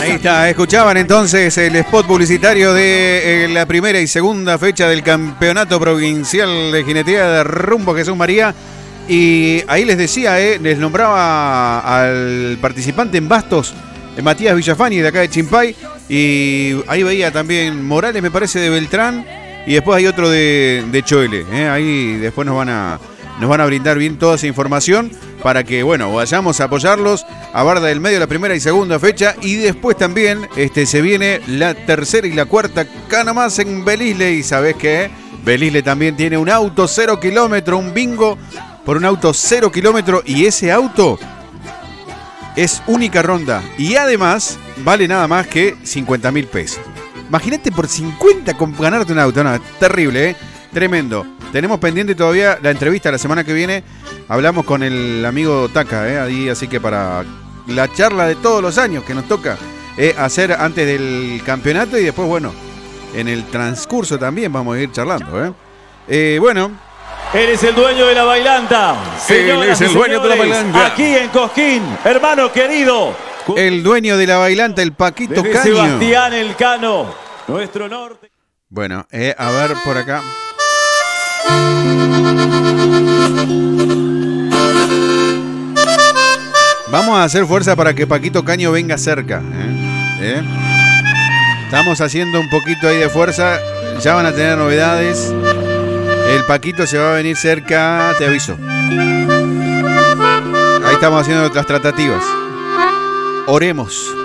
Ahí está, escuchaban entonces el spot publicitario de la primera y segunda fecha del Campeonato Provincial de Jineteada rumbo a Jesús María. Y ahí les decía, les nombraba al participante en bastos, Matías Villafani, de acá de Chimpay. Y ahí veía también Morales, me parece, de Beltrán. Y después hay otro de Choele. Ahí después nos van a brindar bien toda esa información para que, bueno, vayamos a apoyarlos a Barda del Medio la primera y segunda fecha. Y después también se viene la tercera y la cuarta acá nomás en Belisle. Y ¿sabés qué? Belisle también tiene un auto 0 kilómetro, un bingo por un auto 0 kilómetro. Y ese auto es única ronda. Y además vale nada más que 50.000 pesos. Imagínate por 50 ganarte un auto. No, terrible, tremendo. Tenemos pendiente todavía la entrevista la semana que viene. Hablamos con el amigo Taca, ahí, así que para la charla de todos los años que nos toca hacer antes del campeonato y después, bueno, en el transcurso también vamos a ir charlando. Bueno. Él es el dueño de la bailanta. Él es el dueño de la bailanta. Aquí en Cosquín, hermano querido. El dueño de la bailanta, el Paquito Desde Caño. Sebastián Elcano, nuestro norte. Bueno, a ver por acá. Vamos a hacer fuerza para que Paquito Caño venga cerca. Estamos haciendo un poquito ahí de fuerza. Ya van a tener novedades. El Paquito se va a venir cerca, te aviso. Ahí estamos haciendo otras tratativas. Oremos.